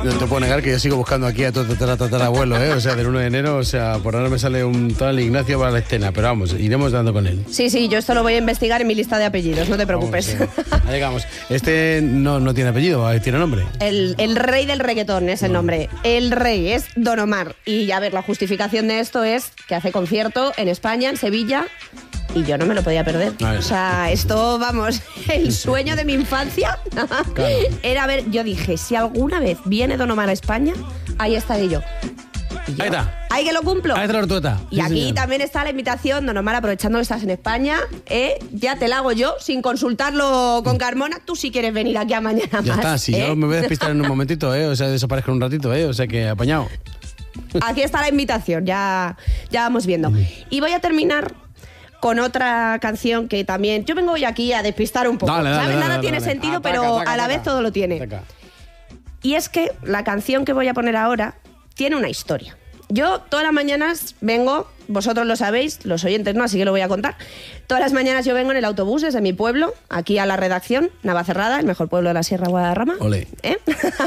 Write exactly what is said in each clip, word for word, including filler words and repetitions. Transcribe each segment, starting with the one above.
No te puedo negar que yo sigo buscando aquí a tu tatarabuelo, ¿eh? O sea, del uno de enero, o sea, por ahora me sale un tal Ignacio para la escena, pero vamos, iremos dando con él. Sí, sí, yo esto lo voy a investigar en mi lista de apellidos, no te preocupes. Vamos, sí. Ahí llegamos. Este no, no tiene apellido, tiene nombre. El, el rey del reggaetón es el nombre. El rey es Don Omar. Y a ver, la justificación de esto es que hace concierto en España, en Sevilla, y yo no me lo podía perder. O sea, esto, vamos, el sueño de mi infancia claro. Era ver, yo dije, si alguna vez viene Don Omar a España, ahí estaré yo. Y yo ahí está. Ahí que lo cumplo. Ahí está la ortueta. Y sí, aquí señor. también está la invitación, Don Omar, aprovechando que estás en España, ¿eh? Ya te la hago yo, sin consultarlo con Carmona. Tú si quieres venir aquí a mañana ya más. Ya está, si ¿eh? yo me voy a despistar en un momentito, ¿eh? O sea, desaparezco en un ratito, ¿eh? O sea, que apañado. Aquí está la invitación, ya, ya vamos viendo. Y voy a terminar con otra canción que también... Yo vengo hoy aquí a despistar un poco. Dale, dale, ¿sabes? dale, Nada dale, tiene dale. sentido, Ataca, pero ataca, a la ataca. vez todo lo tiene. Ataca. Y es que la canción que voy a poner ahora tiene una historia. Yo todas las mañanas vengo, vosotros lo sabéis, los oyentes no, así que lo voy a contar. Todas las mañanas yo vengo en el autobús desde mi pueblo, aquí a la redacción, Navacerrada, el mejor pueblo de la Sierra Guadarrama. Olé. ¿Eh?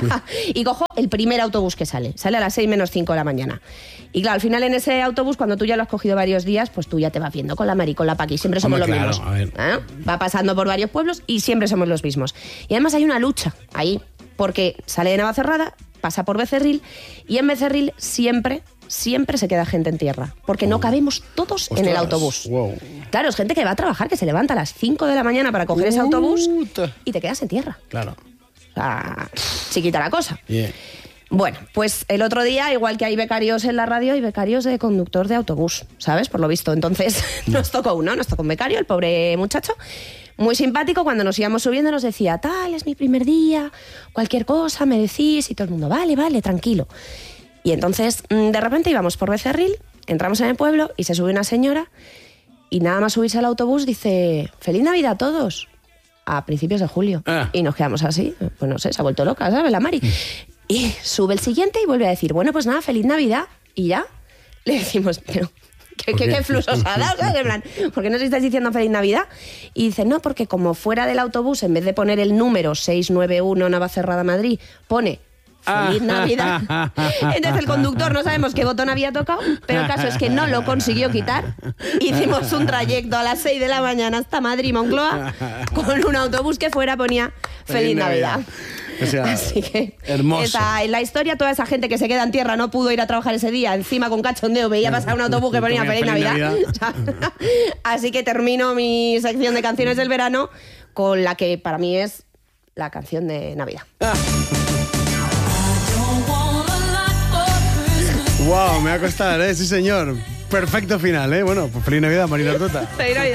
Y cojo el primer autobús que sale, sale a las seis menos cinco de la mañana. Y claro, al final en ese autobús, cuando tú ya lo has cogido varios días, pues tú ya te vas viendo con la Mari, con la Paqui, siempre somos Hombre, los claro, mismos. a ver. ¿Eh? Va pasando por varios pueblos y siempre somos los mismos. Y además hay una lucha ahí, porque sale de Navacerrada, pasa por Becerril, y en Becerril siempre... siempre se queda gente en tierra, porque no cabemos todos Ostras, en el autobús. Wow. Claro, es gente que va a trabajar, que se levanta a las cinco de la mañana para coger ese autobús Puta. y te quedas en tierra. Claro. O sea, chiquita la cosa. Yeah. Bueno, pues el otro día, igual que hay becarios en la radio, hay becarios de conductor de autobús, ¿sabes? Por lo visto. Entonces nos tocó uno, nos tocó un becario, el pobre muchacho, muy simpático. Cuando nos íbamos subiendo nos decía, tal, es mi primer día, cualquier cosa me decís, y todo el mundo, vale, vale, tranquilo. Y entonces, de repente íbamos por Becerril, entramos en el pueblo y se sube una señora y nada más subirse al autobús dice, ¡Feliz Navidad a todos! A principios de julio. Ah. Y nos quedamos así. Pues no sé, se ha vuelto loca, ¿sabes? La Mari. Y sube el siguiente y vuelve a decir, bueno, pues nada, ¡Feliz Navidad! Y ya le decimos, pero... ¿Qué, qué, qué flus os ha dado? ¿Sabes? En plan, ¿por qué nos estáis diciendo Feliz Navidad? Y dice, no, porque como fuera del autobús, en vez de poner el número seiscientos noventa y uno Navacerrada Madrid, pone... ¡Feliz Navidad! Entonces el conductor no sabemos qué botón había tocado, pero el caso es que no lo consiguió quitar. Hicimos un trayecto a las seis de la mañana hasta Madrid, Moncloa, con un autobús que fuera ponía ¡Feliz, Feliz Navidad! Navidad. O sea, así que hermoso. Esa, en la historia, toda esa gente que se queda en tierra no pudo ir a trabajar ese día, encima con cachondeo veía pasar un autobús que ponía ¡Feliz, Feliz Navidad! Navidad. Así que termino mi sección de canciones del verano con la que para mí es la canción de Navidad. Wow, me va a costar, ¿eh? Sí, señor. Perfecto final, ¿eh? Bueno, pues feliz Navidad, Marina Ortueta. Feliz Navidad.